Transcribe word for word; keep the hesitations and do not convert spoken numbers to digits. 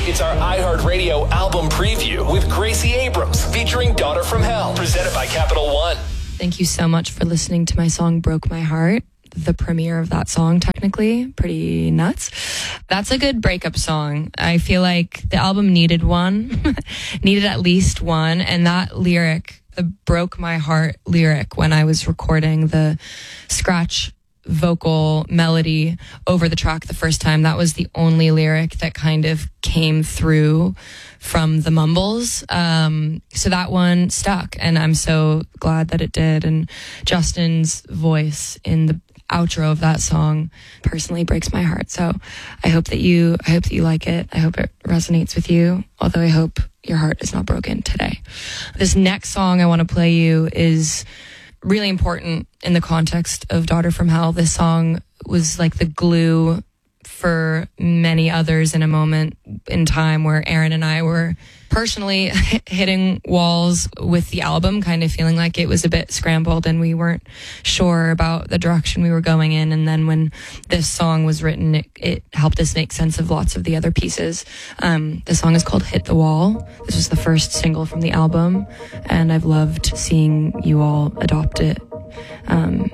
It's our iHeartRadio album preview with Gracie Abrams featuring Daughter from Hell, presented by Capital One. Thank you so much for listening to my song Broke My Heart. The premiere of that song, technically, pretty nuts. That's a good breakup song. I feel like the album needed one, needed at least one, and that lyric, the Broke My Heart lyric, when I was recording the scratch vocal melody over the track the first time, that was the only lyric that kind of came through from the mumbles. Um, so that one stuck, and I'm so glad that it did. And Justin's voice in the outro of that song personally breaks my heart. So I hope that you, I hope that you like it. I hope it resonates with you. Although I hope your heart is not broken today. This next song I want to play you is really important in the context of Daughter from Hell. This song was like the glue for many others in a moment in time where Aaron and I were personally hitting walls with the album, kind of feeling like it was a bit scrambled and we weren't sure about the direction we were going in. And then when this song was written, it, it helped us make sense of lots of the other pieces. Um, the song is called Hit the Wall. This was the first single from the album, and I've loved seeing you all adopt it. Um,